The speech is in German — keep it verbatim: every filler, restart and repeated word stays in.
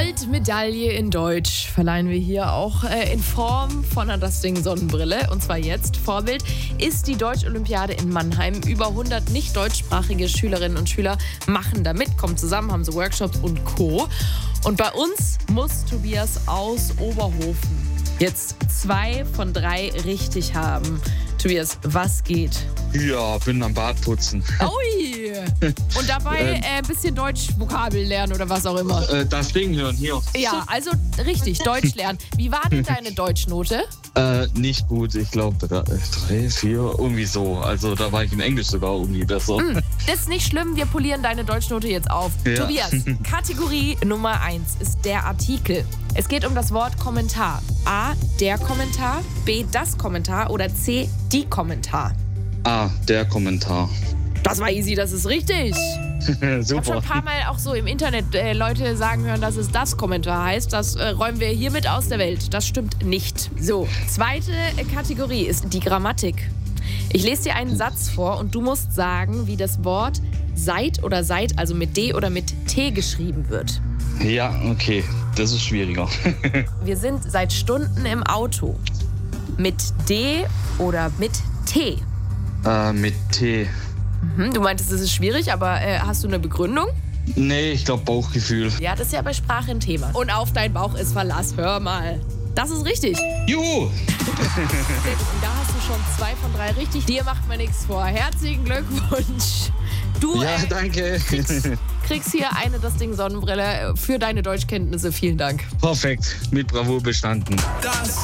Goldmedaille in Deutsch verleihen wir hier auch äh, in Form von einer Das Ding Sonnenbrille. Und zwar jetzt. Vorbild ist die Deutsch-Olympiade in Mannheim. Über hundert nicht deutschsprachige Schülerinnen und Schüler machen da mit, kommen zusammen, haben so Workshops und Co. Und bei uns muss Tobias aus Oberhofen jetzt zwei von drei richtig haben. Tobias, was geht? Ja, bin am Bad putzen. Ui! Und dabei ein äh, bisschen Deutsch-Vokabel lernen oder was auch immer. Äh, das Ding hören hier. Ja, also richtig, Deutsch lernen. Wie war denn deine Deutschnote? Äh, nicht gut, ich glaube drei, drei, vier, irgendwie so. Also da war ich in Englisch sogar irgendwie besser. Mm, das ist nicht schlimm, wir polieren deine Deutschnote jetzt auf. Ja. Tobias, Kategorie Nummer eins ist der Artikel. Es geht um das Wort Kommentar. A, der Kommentar, B, das Kommentar oder C, die Kommentar. Ah, der Kommentar. Das war easy, das ist richtig. Ich habe schon Super. ein paar Mal auch so im Internet äh, Leute sagen hören, dass es das Kommentar heißt. Das äh, räumen wir hiermit aus der Welt. Das stimmt nicht. So, zweite äh, Kategorie ist die Grammatik. Ich lese dir einen Satz vor und du musst sagen, wie das Wort seit oder seit, also mit D oder mit T geschrieben wird. Ja, okay. Das ist schwieriger. Wir sind seit Stunden im Auto. Mit D oder mit T? äh, mit T. Hm, du meintest, es ist schwierig, aber äh, hast du eine Begründung? Nee, ich glaube Bauchgefühl. Ja, das ist ja bei Sprache ein Thema. Und auf dein Bauch ist Verlass. Hör mal. Das ist richtig. Juhu! Sehr gut. Und da hast du schon zwei von drei richtig. Dir macht man nichts vor. Herzlichen Glückwunsch. Du Ja, äh, danke. kriegst, kriegst hier eine Das Ding Sonnenbrille für deine Deutschkenntnisse. Vielen Dank. Perfekt. Mit Bravour bestanden. Das